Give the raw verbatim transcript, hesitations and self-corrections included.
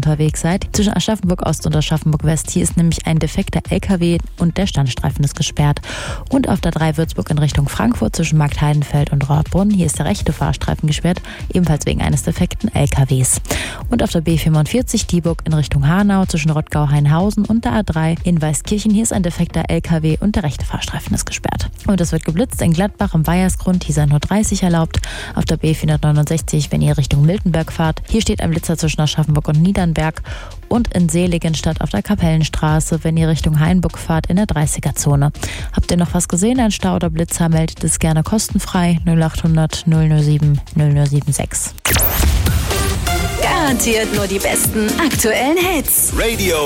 unterwegs seid. Zwischen Aschaffenburg Ost und Aschaffenburg West. Hier ist nämlich ein defekter L K W und der Standstreifen ist gesperrt. Und auf der drei Würzburg in Richtung Frankfurt zwischen Marktheidenfeld und Rohrbrunn. Hier ist der rechte Fahrstreifen gesperrt, ebenfalls wegen eines defekten L K Ws. Und auf der B fünfundvierzig Dieburg in Richtung Hanau zwischen Rottgau-Hainhausen und der A drei in Weißkirchen. Hier ist ein defekter L K W und der rechte Fahrstreifen ist gesperrt. Und es wird geblitzt in Gladbach im Weihersgrund. Hier sind nur dreißig erlaubt. Auf der B vierhundertneunundsechzig, wenn ihr Richtung Miltenberg fahrt. Hier steht ein Blitzer zwischen Aschaffenburg und Niedernberg. Und in Seligenstadt auf der Kapellenstraße, wenn ihr Richtung Hainburg fahrt, in der dreißiger-Zone. Habt ihr noch was gesehen, ein Stau oder Blitzer, meldet es gerne kostenfrei null achthundert null null sieben null null sieben sechs. Garantiert nur die besten aktuellen Hits. Radio